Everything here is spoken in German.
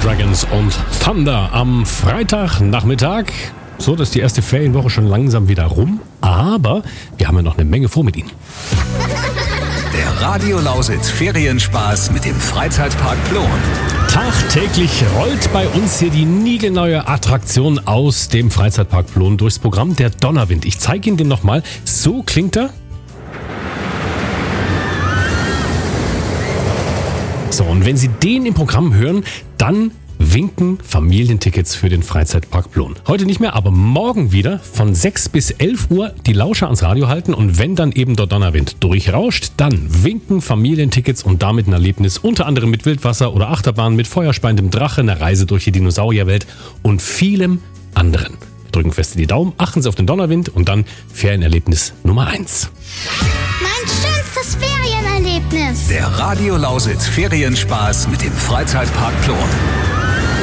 Dragons und Thunder am Freitagnachmittag. So, dass die erste Ferienwoche schon langsam wieder rum. Aber wir haben ja noch eine Menge vor mit Ihnen. Der Radio Lausitz Ferienspaß mit dem Freizeitpark Plon. Tagtäglich rollt bei uns hier die niegelneue Attraktion aus dem Freizeitpark Plon durchs Programm, der Donnerwind. Ich zeige Ihnen den nochmal. So klingt er. So, und wenn Sie den im Programm hören, dann winken Familientickets für den Freizeitpark Plon. Heute nicht mehr, aber morgen wieder von 6 bis 11 Uhr die Lauscher ans Radio halten und wenn dann eben der Donnerwind durchrauscht, dann winken Familientickets und damit ein Erlebnis unter anderem mit Wildwasser oder Achterbahn, mit feuerspeiendem Drache, einer Reise durch die Dinosaurierwelt und vielem anderen. Wir drücken fest die Daumen, achten Sie auf den Donnerwind und dann Ferienerlebnis Nummer 1. Mein schönstes Ferienerlebnis. Der Radio Lausitz Ferienspaß mit dem Freizeitpark Plon.